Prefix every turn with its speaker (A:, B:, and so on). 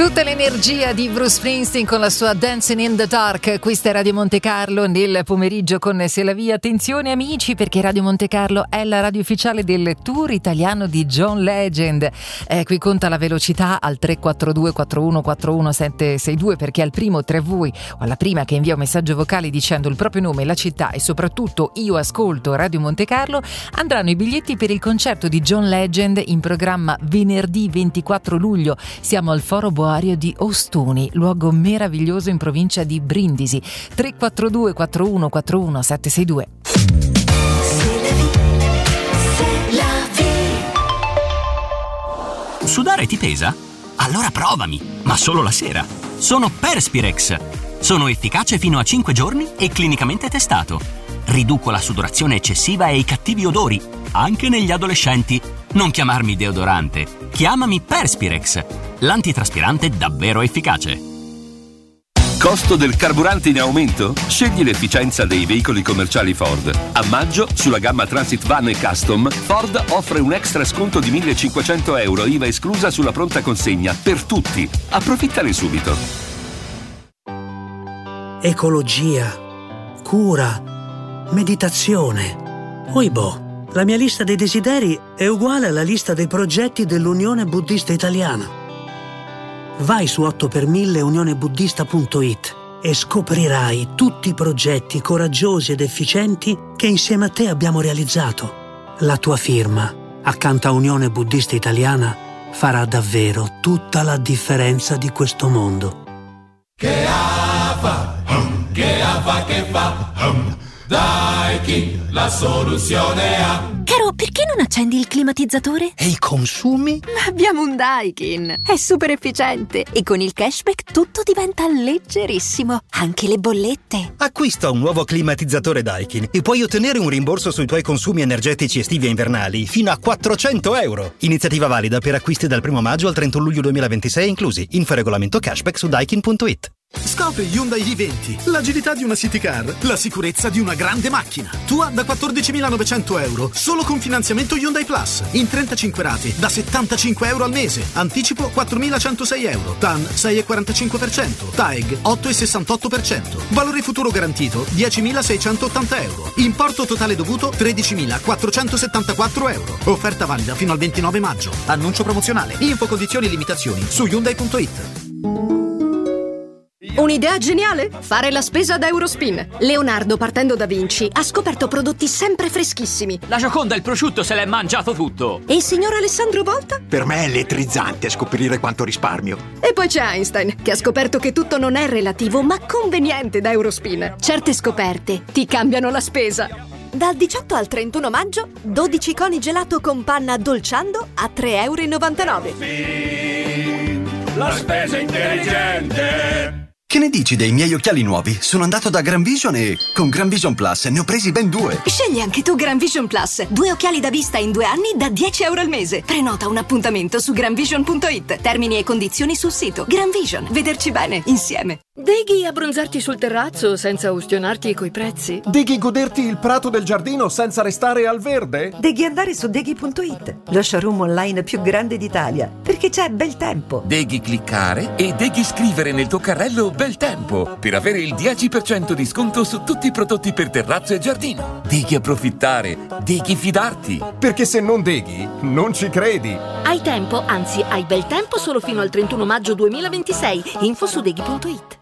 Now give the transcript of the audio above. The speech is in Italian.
A: Tutta l'energia di Bruce Springsteen con la sua Dancing in the Dark. Questa è Radio Monte Carlo nel pomeriggio con Se la Via. Attenzione amici, perché Radio Monte Carlo è la radio ufficiale del tour italiano di John Legend. Qui conta la velocità al 342 4141 762, perché al primo tra voi o alla prima che invia un messaggio vocale dicendo il proprio nome, la città e soprattutto io ascolto Radio Monte Carlo, andranno i biglietti per il concerto di John Legend in programma venerdì 24 luglio. Siamo al Foro Boario di Ostuni, luogo meraviglioso in provincia di Brindisi. 342 4141 762.
B: Sudare ti pesa? Allora provami, ma solo la sera. Sono Perspirex. Sono efficace fino a 5 giorni e clinicamente testato. Riduco la sudorazione eccessiva e i cattivi odori, anche negli adolescenti. Non chiamarmi deodorante, chiamami Perspirex, l'antitraspirante davvero efficace.
C: Costo del carburante in aumento? Scegli l'efficienza dei veicoli commerciali Ford. A maggio, sulla gamma Transit Van e Custom, Ford offre un extra sconto di 1.500 euro, IVA esclusa sulla pronta consegna, per tutti. Approfittane subito.
D: Ecologia, cura, meditazione. Oibò. La mia lista dei desideri è uguale alla lista dei progetti dell'Unione Buddista Italiana. Vai su 8x1000 unionebuddista.it e scoprirai tutti i progetti coraggiosi ed efficienti che insieme a te abbiamo realizzato. La tua firma, accanto a Unione Buddista Italiana, farà davvero tutta la differenza di questo mondo.
E: Che fa? Che fa? Daikin, la soluzione ha.
F: Caro, perché non accendi il climatizzatore?
D: E i consumi?
F: Ma abbiamo un Daikin, è super efficiente e con il cashback tutto diventa leggerissimo, anche le bollette.
G: Acquista un nuovo climatizzatore Daikin e puoi ottenere un rimborso sui tuoi consumi energetici estivi e invernali fino a 400 euro. Iniziativa valida per acquisti dal 1 maggio al 31 luglio 2026 inclusi. Info regolamento cashback su daikin.it.
H: Scopri Hyundai i20, l'agilità di una city car, la sicurezza di una grande macchina. Tua da 14.900 euro, solo con finanziamento Hyundai Plus, in 35 rate, da 75 euro al mese. Anticipo 4.106 euro, TAN 6,45%, TAEG 8,68%. Valore futuro garantito 10.680 euro. Importo totale dovuto 13.474 euro. Offerta valida fino al 29 maggio. Annuncio promozionale. Info condizioni e limitazioni su Hyundai.it.
I: Un'idea geniale? Fare la spesa da Eurospin. Leonardo, partendo da Vinci, ha scoperto prodotti sempre freschissimi.
J: La Gioconda, il prosciutto, se l'è mangiato tutto.
I: E il signor Alessandro Volta?
K: Per me è elettrizzante scoprire quanto risparmio.
I: E poi c'è Einstein, che ha scoperto che tutto non è relativo, ma conveniente da Eurospin. Certe scoperte ti cambiano la spesa.
F: Dal 18 al 31 maggio, 12 coni gelato con panna dolciando a 3,99 €.
E: La spesa intelligente.
L: Che ne dici dei miei occhiali nuovi? Sono andato da Gran Vision e con Gran Vision Plus ne ho presi ben 2.
F: Scegli anche tu Gran Vision Plus. 2 occhiali da vista in 2 anni da 10 euro al mese. Prenota un appuntamento su granvision.it. Termini e condizioni sul sito. Gran Vision. Vederci bene, insieme.
I: Deghi abbronzarti sul terrazzo senza ustionarti coi prezzi?
M: Deghi goderti il prato del giardino senza restare al verde?
N: Deghi andare su Deghi.it, lo showroom online più grande d'Italia, perché c'è bel tempo.
O: Deghi cliccare e Deghi scrivere nel tuo carrello bel tempo per avere il 10% di sconto su tutti i prodotti per terrazzo e giardino. Deghi approfittare, Deghi fidarti.
M: Perché se non Deghi, non ci credi.
I: Hai tempo, anzi hai bel tempo solo fino al 31 maggio 2026. Info su Deghi.it.